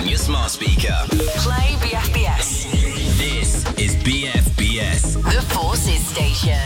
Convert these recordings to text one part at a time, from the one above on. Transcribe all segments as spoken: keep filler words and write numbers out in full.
on your smart speaker. Play B F B S. This is B F B S. The Forces Station.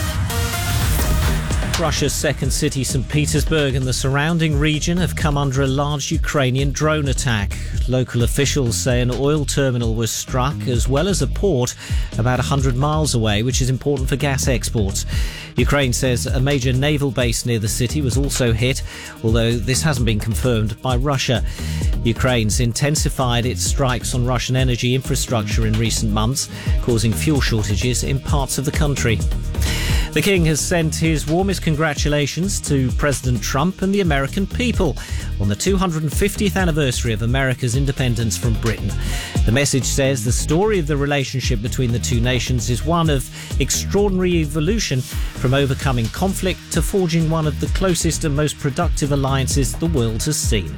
Russia's second city, Saint Petersburg, and the surrounding region have come under a large Ukrainian drone attack. Local officials say an oil terminal was struck, as well as a port about one hundred miles away, which is important for gas exports. Ukraine says a major naval base near the city was also hit, although this hasn't been confirmed by Russia. Ukraine's intensified its strikes on Russian energy infrastructure in recent months, causing fuel shortages in parts of the country. The King has sent his warmest congratulations to President Trump and the American people on the two hundred fiftieth anniversary of America's independence from Britain. The message says the story of the relationship between the two nations is one of extraordinary evolution, from overcoming conflict to forging one of the closest and most productive alliances the world has seen.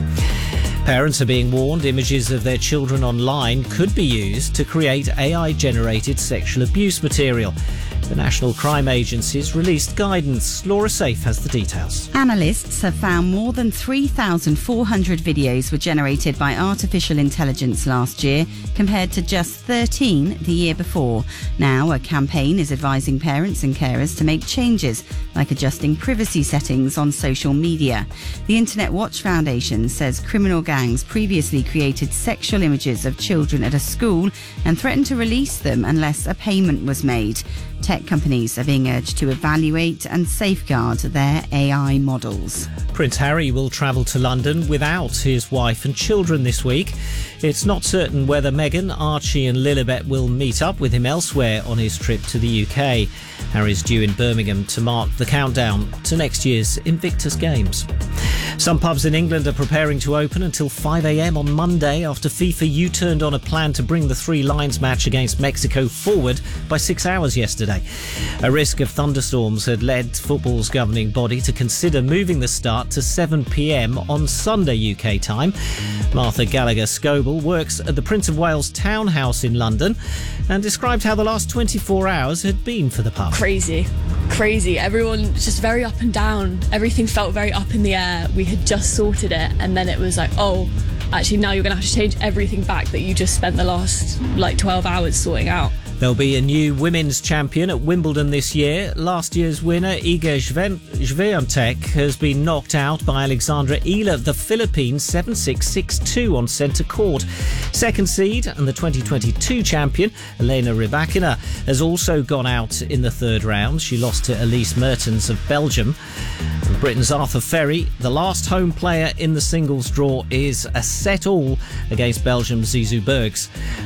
Parents are being warned images of their children online could be used to create A I-generated sexual abuse material. The National Crime Agency's released guidance. Laura Safe has the details. Analysts have found more than three thousand four hundred videos were generated by artificial intelligence last year, compared to just thirteen the year before. Now, a campaign is advising parents and carers to make changes, like adjusting privacy settings on social media. The Internet Watch Foundation says criminal gangs previously created sexual images of children at a school and threatened to release them unless a payment was made. Tech companies are being urged to evaluate and safeguard their A I models. Prince Harry will travel to London without his wife and children this week. It's not certain whether Meghan, Archie and Lilibet will meet up with him elsewhere on his trip to the U K. Harry's due in Birmingham to mark the countdown to next year's Invictus Games. Some pubs in England are preparing to open until five a.m. on Monday after FIFA U-turned on a plan to bring the Three Lions match against Mexico forward by six hours yesterday. A risk of thunderstorms had led football's governing body to consider moving the start to seven p.m. on Sunday U K time. Martha Gallagher-Scoble works at the Prince of Wales Townhouse in London and described how the last twenty-four hours had been for the pub. Crazy. Crazy. Everyone was just very up and down. Everything felt very up in the air. We had just sorted it, and then it was like, oh, actually now you're going to have to change everything back that you just spent the last like twelve hours sorting out. There'll be a new women's champion at Wimbledon this year. Last year's winner, Iga Swiatek, has been knocked out by Alexandra Ila of the Philippines seven six, six two on centre court. Second seed and the twenty twenty-two champion, Elena Rybakina, has also gone out in the third round. She lost to Elise Mertens of Belgium. And Britain's Arthur Ferry, the last home player in the singles draw, is a set-all against Belgium's Zizou Bergs.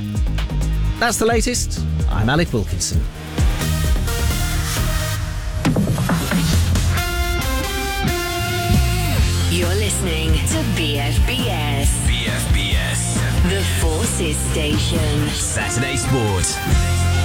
That's the latest. I'm Alec Wilkinson. You're listening to B F B S. B F B S. The Forces Station. Saturday Sport.